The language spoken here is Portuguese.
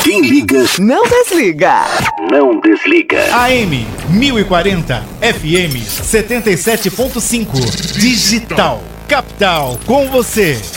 Quem liga, não desliga. Não desliga. AM 1040, FM 77.5. Digital. Capital com você.